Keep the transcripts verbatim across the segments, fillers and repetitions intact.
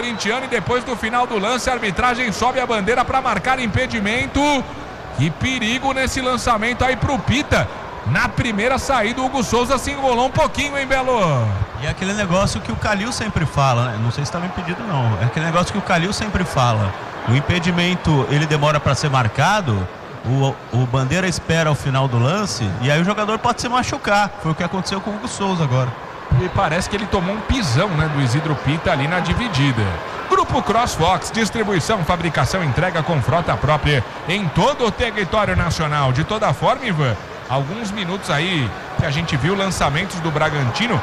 corintiano e depois do final do lance a arbitragem sobe a bandeira para marcar impedimento. Que perigo nesse lançamento aí pro Pita. Na primeira saída o Hugo Souza se enrolou um pouquinho, hein, Belo? E é aquele negócio que o Calil sempre fala, né? Não sei se estava impedido não, é aquele negócio que o Calil sempre fala. O impedimento ele demora para ser marcado, o, o Bandeira espera o final do lance e aí o jogador pode se machucar. Foi o que aconteceu com o Hugo Souza agora. E parece que ele tomou um pisão, né, do Isidro Pita ali na dividida. Grupo CrossFox, distribuição, fabricação, entrega com frota própria em todo o território nacional. De toda forma, Ivan, alguns minutos aí que a gente viu lançamentos do Bragantino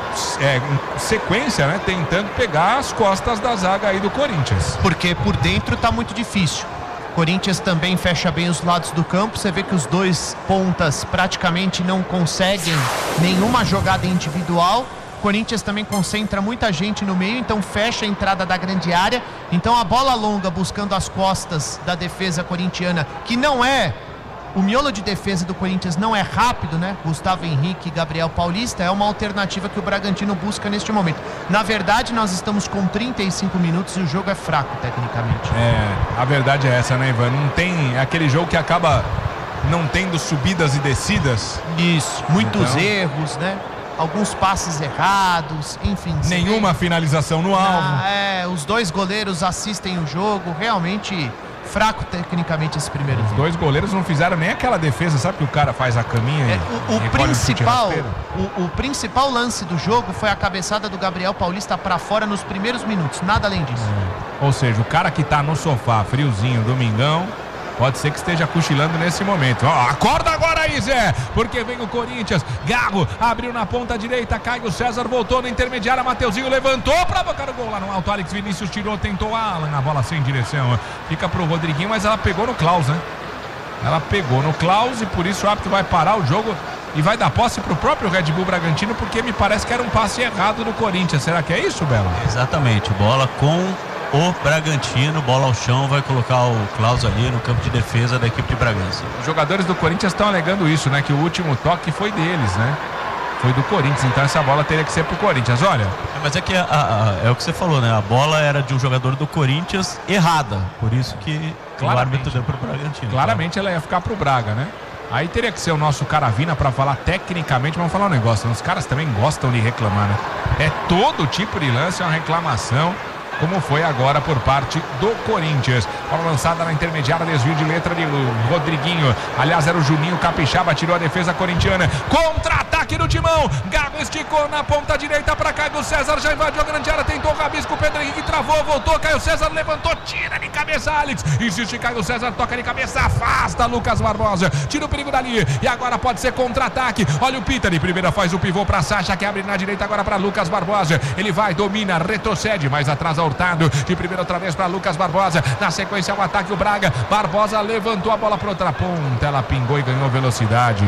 é, em sequência, né, tentando pegar as costas da zaga aí do Corinthians. Porque por dentro tá muito difícil. Corinthians também fecha bem os lados do campo. Você vê que os dois pontas praticamente não conseguem nenhuma jogada individual. Corinthians também concentra muita gente no meio, então fecha a entrada da grande área. Então a bola longa buscando as costas da defesa corintiana, que não é... O miolo de defesa do Corinthians não é rápido, né? Gustavo Henrique e Gabriel Paulista é uma alternativa que o Bragantino busca neste momento. Na verdade, nós estamos com trinta e cinco minutos e o jogo é fraco, tecnicamente. É, a verdade é essa, né, Ivan? Não tem é aquele jogo que acaba não tendo subidas e descidas. Isso, muitos então... erros, né? Alguns passes errados, enfim. Nenhuma vê... finalização no alvo. Ah, é, os dois goleiros assistem o jogo, realmente... fraco tecnicamente esse primeiro tempo. Os dois goleiros não fizeram nem aquela defesa, sabe que o cara faz a caminha e, é, o, o e principal o, o principal lance do jogo foi a cabeçada do Gabriel Paulista para fora nos primeiros minutos, nada além disso. É. Ou seja, o cara que tá no sofá, friozinho, domingão, pode ser que esteja cochilando nesse momento. Ó, acorda agora aí, Zé, porque vem o Corinthians. Garro abriu na ponta direita, Caio César voltou na intermediária, Mateuzinho levantou para botar o gol lá no alto. Alex Vinícius tirou, tentou Alan, a bola sem direção. Fica pro Rodriguinho, mas ela pegou no Klaus, né? Ela pegou no Klaus e por isso o árbitro vai parar o jogo e vai dar posse pro próprio Red Bull Bragantino, porque me parece que era um passe errado do Corinthians. Será que é isso, Belo? Exatamente, bola com o Bragantino, bola ao chão, vai colocar o Klaus ali no campo de defesa da equipe de Bragança. Os jogadores do Corinthians estão alegando isso, né? Que o último toque foi deles, né? Foi do Corinthians, então essa bola teria que ser pro Corinthians, olha. É, mas é que a, a, é o que você falou, né? A bola era de um jogador do Corinthians errada, por isso que claramente, o árbitro deu pro Bragantino. Claramente claro. Ela ia ficar pro Braga, né? Aí teria que ser o nosso Caravina para falar tecnicamente, vamos falar um negócio, os caras também gostam de reclamar, né? É todo tipo de lance, é uma reclamação, como foi agora por parte do Corinthians. Bola lançada na intermediária, desvio de letra de Rodriguinho. Aliás, era o Juninho Capixaba, tirou a defesa corintiana. Contra-ataque do Timão. Gago esticou na ponta direita para Caio César, já invadiu a grande área, tentou o rabisco, Pedro Henrique travou, voltou, Caio César levantou, tira de cabeça Alex. Insiste Caio César, toca de cabeça, afasta Lucas Barbosa. Tira o perigo dali e agora pode ser contra-ataque. Olha o Pita de primeira, faz o pivô para Sacha, que abre na direita agora para Lucas Barbosa. Ele vai, domina, retrocede, mais atrás ao Hurtado, de primeira outra vez para Lucas Barbosa, na sequência o ataque o Braga, Barbosa levantou a bola para outra ponta, ela pingou e ganhou velocidade,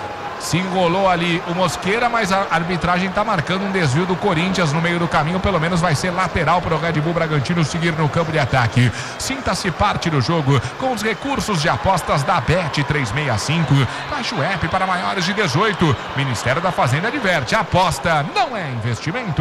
se enrolou ali o Mosqueira, mas a arbitragem está marcando um desvio do Corinthians no meio do caminho, pelo menos vai ser lateral para o Red Bull Bragantino seguir no campo de ataque. Sinta-se parte do jogo com os recursos de apostas da Bet trezentos e sessenta e cinco, baixe o app para maiores de dezoito, Ministério da Fazenda adverte, aposta não é investimento.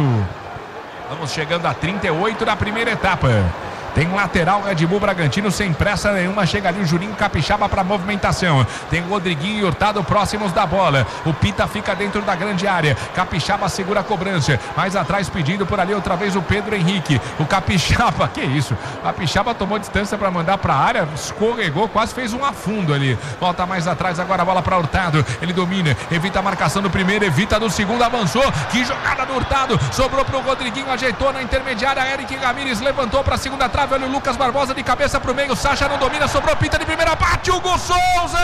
Vamos chegando a trinta e oito da primeira etapa. Tem lateral Red Bull Bragantino sem pressa nenhuma. Chega ali o Juninho Capixaba para movimentação. Tem o Rodriguinho e Hurtado próximos da bola. O Pita fica dentro da grande área. Capixaba segura a cobrança. Mais atrás pedindo por ali outra vez o Pedro Henrique. O Capixaba, que isso? O Capixaba tomou distância para mandar para a área. Escorregou, quase fez um afundo ali. Volta mais atrás agora a bola para Hurtado. Ele domina, evita a marcação do primeiro, evita do segundo, avançou. Que jogada do Hurtado. Sobrou para o Rodriguinho, ajeitou na intermediária. Eric Ramírez levantou para a segunda trave. Olha o Lucas Barbosa de cabeça para o meio, Sacha não domina, sobrou, Pita de primeira, bate Hugo Souza!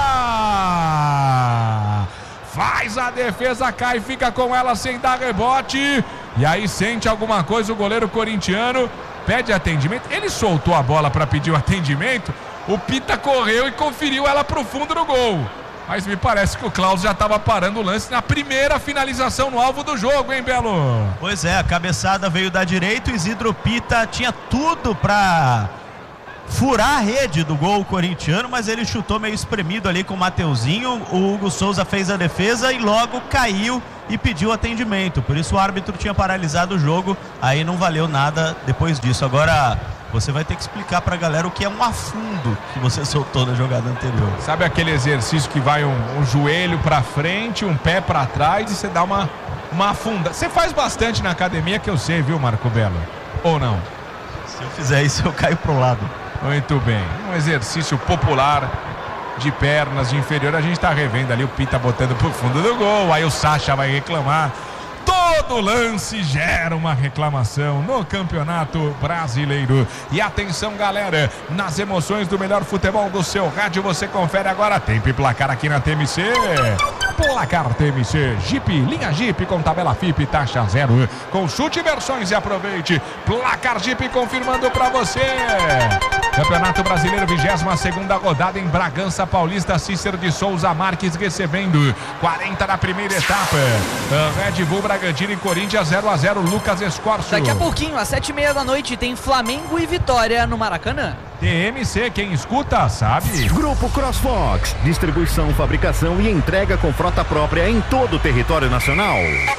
Faz a defesa, cai, fica com ela sem dar rebote. E aí sente alguma coisa o goleiro corintiano, pede atendimento. Ele soltou a bola para pedir o atendimento, o Pita correu e conferiu ela para o fundo do gol. Mas me parece que o Klaus já estava parando o lance na primeira finalização no alvo do jogo, hein, Belo? Pois é, a cabeçada veio da direita, o Isidro Pita tinha tudo para furar a rede do gol corintiano, mas ele chutou meio espremido ali com o Mateuzinho. O Hugo Souza fez a defesa e logo caiu e pediu atendimento. Por isso o árbitro tinha paralisado o jogo, aí não valeu nada depois disso. Agora você vai ter que explicar pra galera o que é um afundo que você soltou na jogada anterior. Sabe aquele exercício que vai um, um joelho pra frente, um pé pra trás e você dá uma, uma afunda? Você faz bastante na academia, que eu sei, viu, Marco Belo? Ou não? Se eu fizer isso, eu caio pro lado. Muito bem. Um exercício popular de pernas, de inferior. A gente tá revendo ali o Pita botando pro fundo do gol. Aí o Sacha vai reclamar. Todo lance gera uma reclamação no Campeonato Brasileiro. E atenção, galera, nas emoções do melhor futebol do seu rádio, você confere agora tempo e placar aqui na T M C. Placar T M C, Jeep, linha Jeep com tabela F I P, taxa zero. Consulte versões e aproveite. Placar Jeep confirmando pra você. Campeonato Brasileiro, vigésima segunda rodada em Bragança Paulista. Cícero de Souza Marques recebendo quarenta da primeira etapa. Red Bull Bragantino e Corinthians zero a zero. Lucas Escorcio. Daqui a pouquinho, às sete e meia da noite, tem Flamengo e Vitória no Maracanã. T M C, quem escuta sabe. Grupo CrossFox, distribuição, fabricação e entrega com frota própria em todo o território nacional.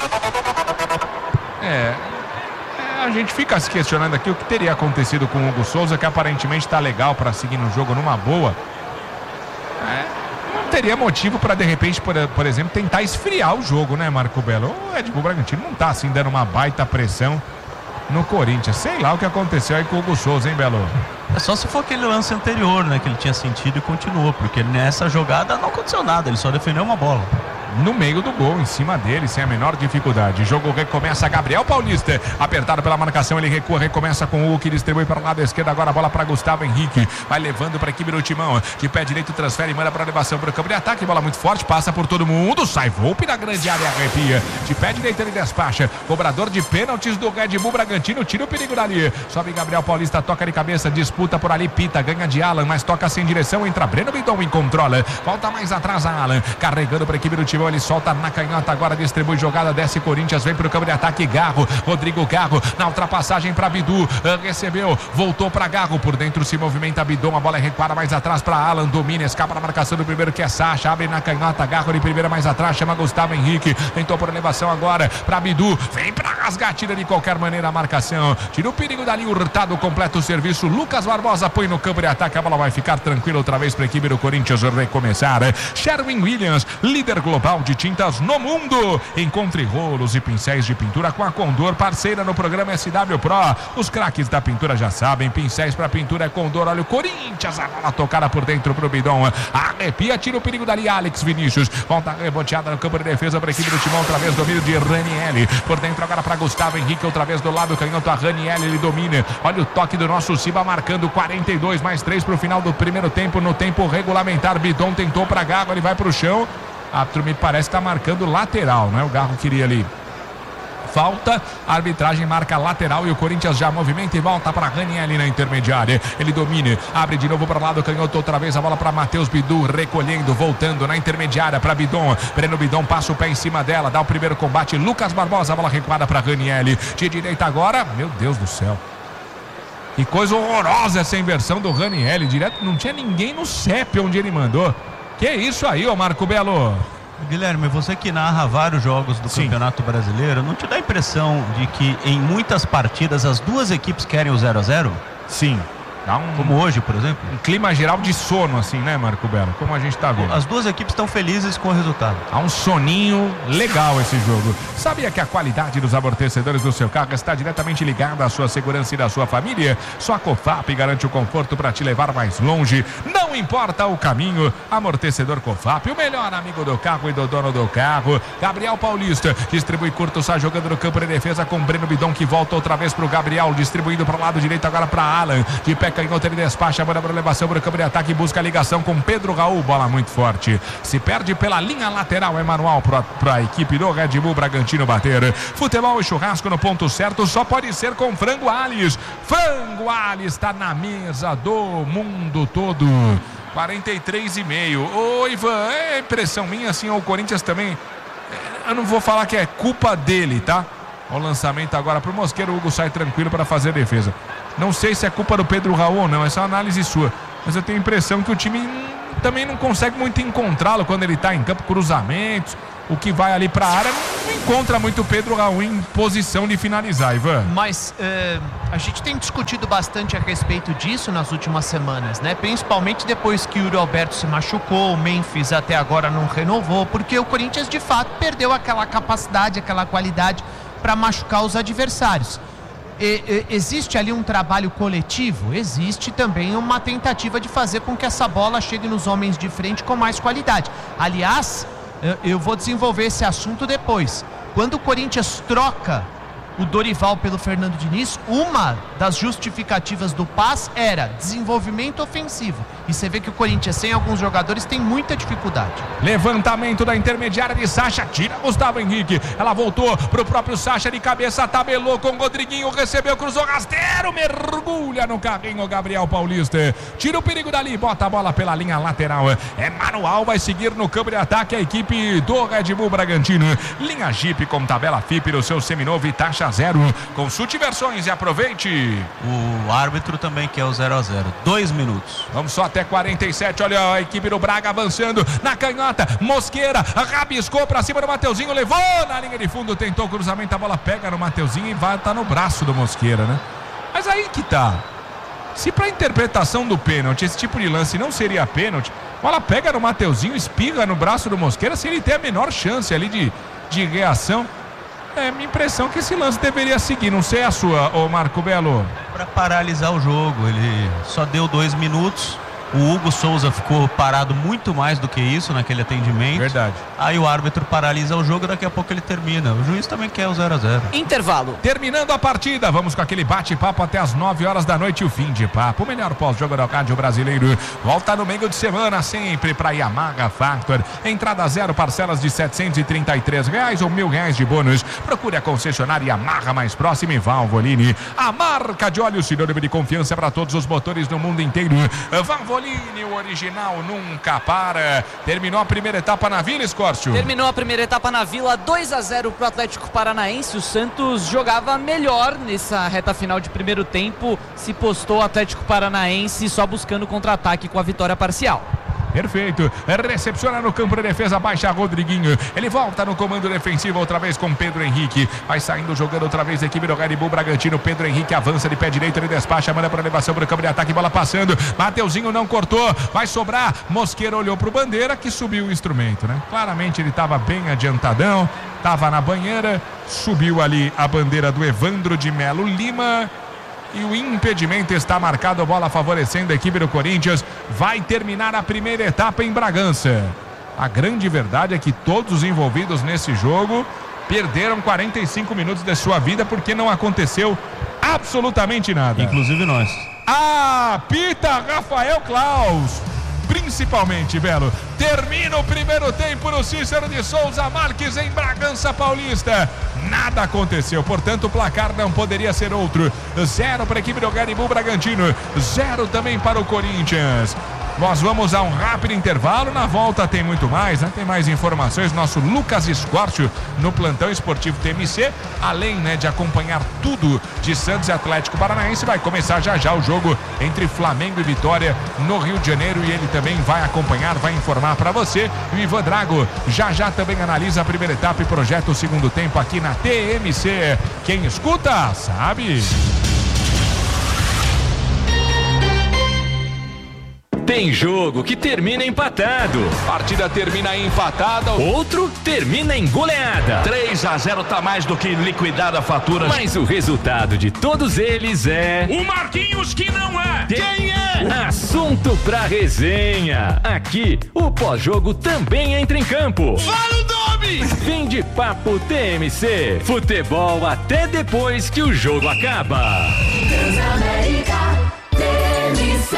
É, é, a gente fica se questionando aqui o que teria acontecido com o Hugo Souza, que aparentemente está legal para seguir no jogo numa boa. É, não teria motivo para, de repente, por, por exemplo, tentar esfriar o jogo, né, Marco Belo? O Red Bull Bragantino não tá assim dando uma baita pressão no Corinthians. Sei lá o que aconteceu aí com o Hugo Souza, hein, Belo? É só se for aquele lance anterior, né, que ele tinha sentido e continuou, porque nessa jogada não aconteceu nada, ele só defendeu uma bola. No meio do gol, em cima dele, sem a menor dificuldade. Jogo recomeça, Gabriel Paulista, apertado pela marcação, ele recua, recomeça com o Hugo, que distribui para o lado esquerdo, agora a bola para Gustavo Henrique, vai levando para a equipe do Timão, de pé direito transfere, manda para a elevação para o campo de ataque, bola muito forte, passa por todo mundo, sai Volpe na grande área, arrepia, de pé direito ele despacha, cobrador de pênaltis do Red Bull Bragantino, tira o perigo dali, sobe Gabriel Paulista, toca de cabeça, disputa por ali, Pita, ganha de Alan, mas toca sem direção, entra Breno Bidon e controla, volta mais atrás a Alan, carregando para a equipe do Timão, ele solta na canhota, agora distribui jogada, desce Corinthians, vem para o campo de ataque, Garro, Rodrigo Garro, na ultrapassagem para Bidu, recebeu, voltou para Garro, por dentro se movimenta Bidon, a bola é recuada mais atrás para Alan, domina, escapa na marcação do primeiro que é Sacha, abre na canhota, Garro de primeira mais atrás, chama Gustavo Henrique, tentou por elevação agora para Bidu, vem para rasgar, tira de qualquer maneira a marcação, tira o perigo dali, Hurtado completa o serviço, Lucas Barbosa põe no campo de ataque, a bola vai ficar tranquila outra vez para a equipe do Corinthians recomeçar. Sherwin Williams, líder global de tintas no mundo. Encontre rolos e pincéis de pintura com a Condor, parceira no programa S W Pro. Os craques da pintura já sabem, pincéis para pintura é Condor. Olha o Corinthians, a bola tocada por dentro pro Bidon, arrepia, tira o perigo dali, Alex Vinícius, volta reboteada no campo de defesa para a equipe do Timão, outra vez domínio de Ranielli, por dentro agora para Gustavo Henrique, outra vez do lado canhoto a Ranielli, ele domina, olha o toque do nosso Ciba, marcando quarenta e dois mais três para o final do primeiro tempo, no tempo regulamentar. Bidon tentou para Gago, ele vai para o chão. A árbitro me parece que está marcando lateral, né? O Garro queria ali falta, a arbitragem marca lateral e o Corinthians já movimenta e volta para Ranielli na intermediária, ele domina, abre de novo para o lado, canhoto outra vez, a bola para Matheus Bidu, recolhendo, voltando na intermediária para Bidon, Breno Bidon passa o pé em cima dela, dá o primeiro combate, Lucas Barbosa, a bola recuada para Ranielli, de direita agora, meu Deus do céu. Que coisa horrorosa essa inversão do Ranielli, direto, não tinha ninguém no C E P onde ele mandou. Que isso aí, ô Marco Belo? Guilherme, você que narra vários jogos do Sim. Campeonato Brasileiro, não te dá a impressão de que em muitas partidas as duas equipes querem o zero a zero? Sim. Dá um, como hoje, por exemplo? Um clima geral de sono, assim, né, Marco Belo? Como a gente tá vendo. As duas equipes estão felizes com o resultado. Há um soninho legal esse jogo. Sabia que a qualidade dos amortecedores do seu carro está diretamente ligada à sua segurança e da sua família? Só a Cofap garante o conforto para te levar mais longe. Não importa o caminho, amortecedor Cofap, o melhor amigo do carro e do dono do carro. Gabriel Paulista distribui curto, sai jogando no campo de defesa com Breno Bidon, que volta outra vez para o Gabriel, distribuindo para o lado direito agora para Alan, de pé canhoto, ele despacha, manda para elevação para o campo de ataque, busca a ligação com Pedro Raul, bola muito forte, se perde pela linha lateral, é manual para a equipe do Red Bull Bragantino bater. Futebol e churrasco no ponto certo só pode ser com Frango Alhes. Frango Alhes está na mesa do mundo todo. quarenta e três e meio. Ô Ivan, é impressão minha, assim, o Corinthians também, eu não vou falar que é culpa dele, tá? O lançamento agora para o Mosqueiro, o Hugo sai tranquilo para fazer a defesa. Não sei se é culpa do Pedro Raul ou não, essa é uma análise sua, mas eu tenho a impressão que o time também não consegue muito encontrá-lo quando ele está em campo, cruzamentos, o que vai ali para a área não encontra muito o Pedro Raul em posição de finalizar, Ivan. Mas é, a gente tem discutido bastante a respeito disso nas últimas semanas, né? Principalmente depois que o Yuri Alberto se machucou, o Memphis até agora não renovou, porque o Corinthians de fato perdeu aquela capacidade, aquela qualidade para machucar os adversários. E, e, existe ali um trabalho coletivo? Existe também uma tentativa de fazer com que essa bola chegue nos homens de frente com mais qualidade. Aliás, eu vou desenvolver esse assunto depois. Quando o Corinthians troca o Dorival pelo Fernando Diniz, uma das justificativas do P A S era desenvolvimento ofensivo. E você vê que o Corinthians, sem alguns jogadores, tem muita dificuldade. Levantamento da intermediária de Sacha, tira Gustavo Henrique. Ela voltou pro próprio Sacha de cabeça, tabelou com o Rodriguinho, recebeu, cruzou rasteiro, mergulha no carrinho Gabriel Paulista. Tira o perigo dali, bota a bola pela linha lateral. É manual, vai seguir no campo de ataque a equipe do Red Bull Bragantino. Linha Jeep com tabela F I P no seu seminovo e taxa zero. Consulte versões e aproveite. O árbitro também quer o zero a zero. Dois minutos. Vamos só até quarenta e sete. Olha a equipe do Braga avançando na canhota. Mosqueira rabiscou pra cima do Mateuzinho. Levou na linha de fundo. Tentou o cruzamento. A bola pega no Mateuzinho e vai tá no braço do Mosqueira, né? Mas aí que tá. Se pra interpretação do pênalti esse tipo de lance não seria pênalti, a bola pega no Mateuzinho, espirra no braço do Mosqueira, se ele tem a menor chance ali de, de reação. É minha impressão que esse lance deveria seguir, não sei a sua, ô Marco Belo. Para paralisar o jogo, ele só deu dois minutos. O Hugo Souza ficou parado muito mais do que isso naquele atendimento. Verdade. Aí o árbitro paralisa o jogo, daqui a pouco ele termina. O juiz também quer o zero a zero. Intervalo. Terminando a partida, vamos com aquele bate-papo até as nove horas da noite, o fim de papo. O melhor pós-jogo do rádio brasileiro. Volta no meio de semana, sempre para Yamaha Factor. Entrada zero, parcelas de setecentos e trinta e três reais ou mil reais de bônus. Procure a concessionária Yamaha mais próxima e Valvoline. A marca de óleo sinônimo de confiança para todos os motores no mundo inteiro. Valvoline, o original nunca para. Terminou a primeira etapa na Vila, Escórcio. Terminou a primeira etapa na Vila, dois a zero para o Atlético Paranaense. O Santos jogava melhor nessa reta final de primeiro tempo. Se postou o Atlético Paranaense só buscando contra-ataque com a vitória parcial. Perfeito, recepciona no campo de defesa, baixa Rodriguinho, ele volta no comando defensivo outra vez com Pedro Henrique, vai saindo jogando outra vez a equipe do Red Bull Bragantino. Pedro Henrique avança de pé direito, ele despacha, manda para elevação para o campo de ataque, bola passando, Mateuzinho não cortou, vai sobrar, Mosqueira olhou para o Bandeira que subiu o instrumento, né? Claramente ele estava bem adiantadão, estava na banheira, subiu ali a bandeira do Evandro de Melo Lima. E o impedimento está marcado, bola favorecendo a equipe do Corinthians. Vai terminar a primeira etapa em Bragança. A grande verdade é que todos os envolvidos nesse jogo perderam quarenta e cinco minutos de sua vida porque não aconteceu absolutamente nada. Inclusive nós. Apita Rafael Klaus. Principalmente, Belo. Termina o primeiro tempo no Cícero de Souza Marques em Bragança Paulista. Nada aconteceu, portanto o placar não poderia ser outro. Zero para a equipe do Red Bull Bragantino, zero também para o Corinthians. Nós vamos a um rápido intervalo, na volta tem muito mais, né? Tem mais informações, nosso Lucas Escórcio no plantão esportivo T M C, além, né, de acompanhar tudo de Santos e Atlético Paranaense, vai começar já já o jogo entre Flamengo e Vitória no Rio de Janeiro e ele também vai acompanhar, vai informar para você. E o Ivan Drago já já também analisa a primeira etapa e projeta o segundo tempo aqui na T M C. Quem escuta, sabe. Tem jogo que termina empatado. Partida termina empatada. Outro termina em goleada. três a zero tá mais do que liquidada a fatura. Mas o resultado de todos eles é... O Marquinhos que não é. Quem é? Assunto pra resenha. Aqui, o pós-jogo também entra em campo. Fala o nome! Fim de papo T M C. Futebol até depois que o jogo acaba. Transamérica T M C.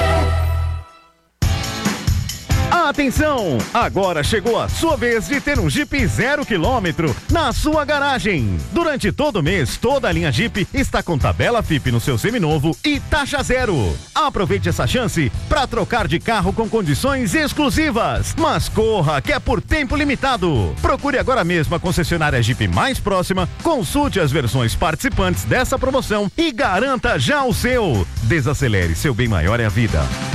Atenção! Agora chegou a sua vez de ter um Jeep zero quilômetro na sua garagem. Durante todo o mês, toda a linha Jeep está com tabela F I P no seu seminovo e taxa zero. Aproveite essa chance para trocar de carro com condições exclusivas. Mas corra, que é por tempo limitado. Procure agora mesmo a concessionária Jeep mais próxima, consulte as versões participantes dessa promoção e garanta já o seu. Desacelere, seu bem maior é a vida.